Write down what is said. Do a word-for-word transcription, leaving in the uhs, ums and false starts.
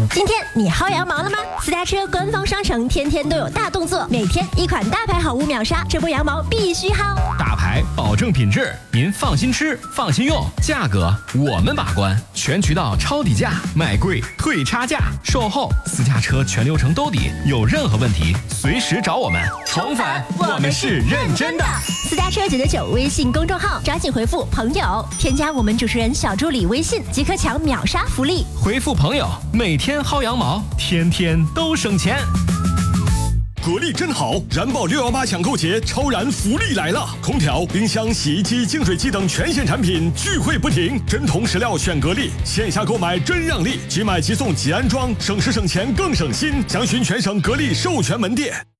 今天你薅羊毛了吗？私家车官方商城天天都有大动作，每天一款大牌好物秒杀，这波羊毛必须薅。 大牌保证品质，您放心吃，放心用，价格我们把关，全渠道抄底价，卖贵退差价，售后私家车全流程兜底，有任何问题随时找我们。重返，我们是认真的。 私家车九九九微信公众号，抓紧回复朋友，添加我们主持人小助理微信，即可抢秒杀福利。 回复朋友，每天薅羊毛，天天都省钱。 格力真好，燃爆六一八抢购节超燃福利来了！空调、冰箱、洗衣机、净水器等全线产品聚会不停，真铜实料选格力，线下购买真让利，即买即送即安装，省时省钱更省心。详询全省格力授权门店。